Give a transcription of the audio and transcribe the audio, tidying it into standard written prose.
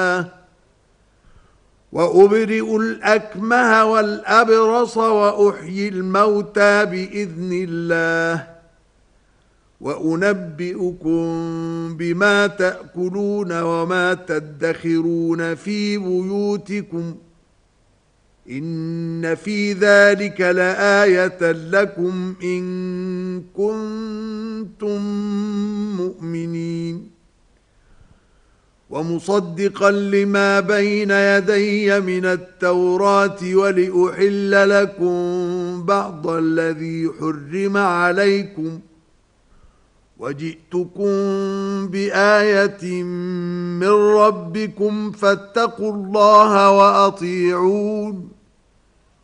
وأبرئ الأكمه والأبرص وأحيي الموتى بإذن الله وأنبئكم بما تأكلون وما تدخرون في بيوتكم إن في ذلك لآية لكم إن كنتم مؤمنين ومصدقا لما بين يدي من التوراة ولأحل لكم بعض الذي حرم عليكم وجئتكم بآية من ربكم فاتقوا الله وأطيعون